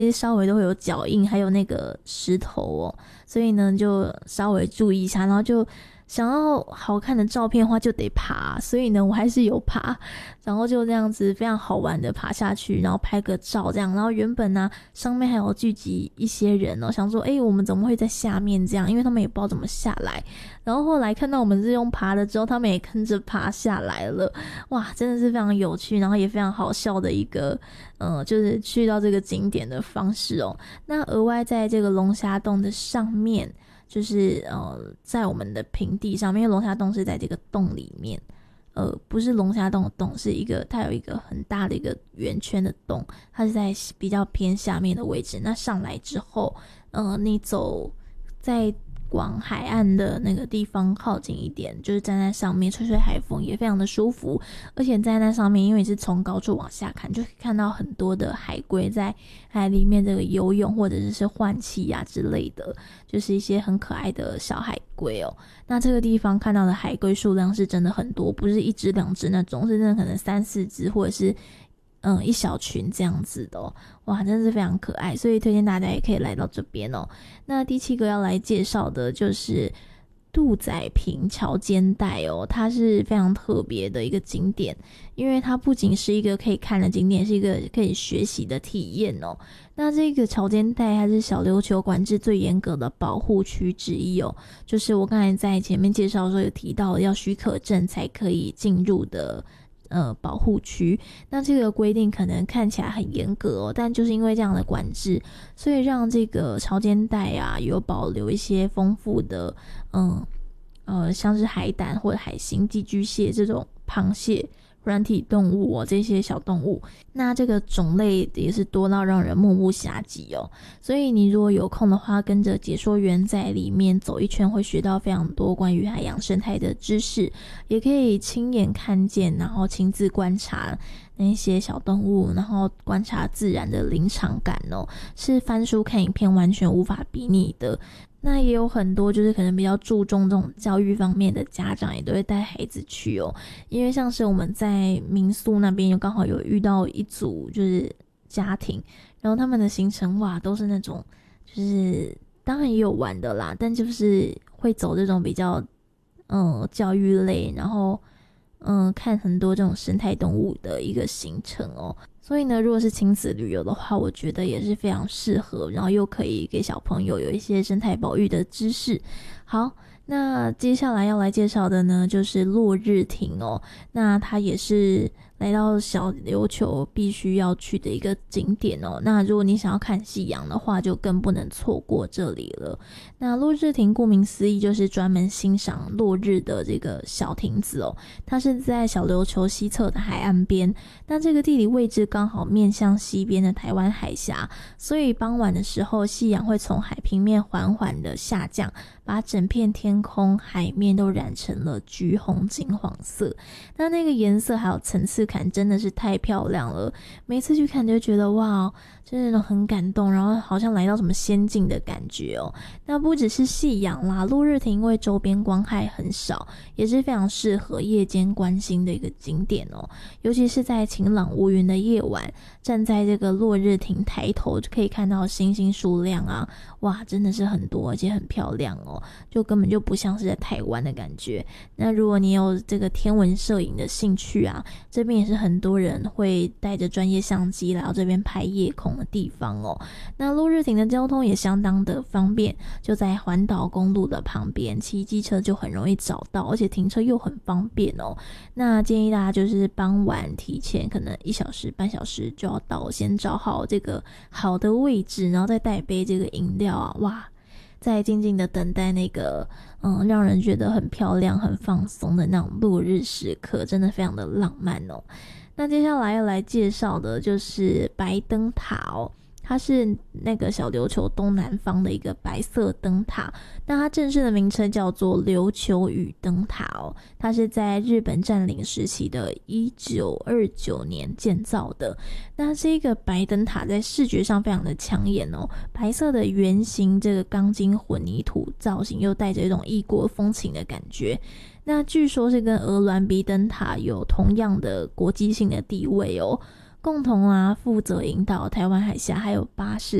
其实稍微都会有脚印，还有那个石头哦，所以呢就稍微注意一下，然后就想要好看的照片的话就得爬，所以呢我还是有爬，然后就这样子非常好玩的爬下去，然后拍个照这样，然后原本呢上面还有聚集一些人哦，想说我们怎么会在下面这样，因为他们也不知道怎么下来，然后后来看到我们是用爬的之后，他们也跟着爬下来了，哇，真的是非常有趣，然后也非常好笑的一个就是去到这个景点的方式哦。那额外在这个龙虾洞的上面，就是在我们的平地上面，因为龙虾洞是在这个洞里面，不是龙虾洞的洞，是它有一个很大的一个圆圈的洞，它是在比较偏下面的位置。那上来之后，你走在往海岸的那个地方靠近一点，就是站在上面吹吹海风也非常的舒服，而且站在上面因为你是从高处往下看，就可以看到很多的海龟在海里面这个游泳或者是换气啊之类的，就是一些很可爱的小海龟哦。那这个地方看到的海龟数量是真的很多，不是一只两只那种，是真的可能三四只或者是一小群这样子的哦，哇，真的是非常可爱，所以推荐大家也可以来到这边哦。那第7个要来介绍的就是杜仔平潮间带哦，它是非常特别的一个景点，因为它不仅是一个可以看的景点，是一个可以学习的体验哦。那这个潮间带它是小琉球管制最严格的保护区之一哦，就是我刚才在前面介绍的时候有提到要许可证才可以进入的保护区。那这个规定可能看起来很严格哦，但就是因为这样的管制，所以让这个潮间带啊有保留一些丰富的像是海胆或者海星、寄居蟹这种螃蟹软体动物哦，这些小动物，那这个种类也是多到让人目不暇接哦。所以你如果有空的话，跟着解说员在里面走一圈，会学到非常多关于海洋生态的知识，也可以亲眼看见，然后亲自观察那些小动物，然后观察自然的临场感哦，是翻书看影片完全无法比拟的。那也有很多就是可能比较注重这种教育方面的家长也都会带孩子去哦，因为像是我们在民宿那边刚好有遇到一组就是家庭，然后他们的行程哇都是那种就是当然也有玩的啦，但就是会走这种比较教育类，然后看很多这种生态动物的一个行程哦。所以呢，如果是亲子旅游的话，我觉得也是非常适合，然后又可以给小朋友有一些生态保育的知识。好，那接下来要来介绍的呢，就是落日亭哦。那它也是来到小琉球必须要去的一个景点哦。那如果你想要看夕阳的话，就更不能错过这里了。那落日亭顾名思义就是专门欣赏落日的这个小亭子哦。它是在小琉球西侧的海岸边，那这个地理位置刚好面向西边的台湾海峡，所以傍晚的时候夕阳会从海平面缓缓的下降，把整片天空海面都染成了橘红金黄色。那个颜色还有层次感真的是太漂亮了，每次去看就觉得哇，就是那种很感动，然后好像来到什么仙境的感觉哦。那不只是夕阳啦，落日亭因为周边光害很少，也是非常适合夜间观星的一个景点哦。尤其是在晴朗无云的夜晚，站在这个落日亭抬头就可以看到星星数量啊，哇，真的是很多，而且很漂亮哦，就根本就不像是在台湾的感觉。那如果你有这个天文摄影的兴趣啊，这边也是很多人会带着专业相机来到这边拍夜空的地方哦。那落日亭的交通也相当的方便，就在环岛公路的旁边，骑机车就很容易找到，而且停车又很方便哦。那建议大家就是傍晚提前可能1小时半小时就要到，先找好这个好的位置，然后再带杯这个饮料啊，哇，再静静的等待那个让人觉得很漂亮很放松的那种落日时刻，真的非常的浪漫哦。那接下来要来介绍的就是白灯塔哦，它是那个小琉球东南方的一个白色灯塔，那它正式的名称叫做琉球屿灯塔哦。它是在日本占领时期的1929年建造的。那这个白灯塔在视觉上非常的抢眼哦，白色的圆形这个钢筋混凝土造型又带着一种异国风情的感觉。那据说是跟鹅銮鼻灯塔有同样的国际性的地位哦。 共同负责引导台湾海峡还有巴士